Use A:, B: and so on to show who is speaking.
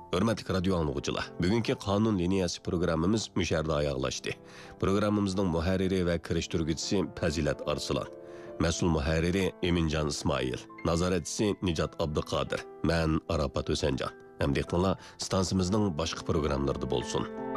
A: Hörmətli radio anlıqçılar, bugünkü qanun liniyası proqramımız müşərdə ayaqlaşdı. Proqramımızın mühərriri və kirişdirgüçüsü Pəzilət Arslan. Məsul mühərriri Emincan İsmail. Nazaretçisi Nicat Abduqadir. Mən Arafat Ösəncan. Əmdəqtənlər stansımızın başqa proqramlarında bolsun.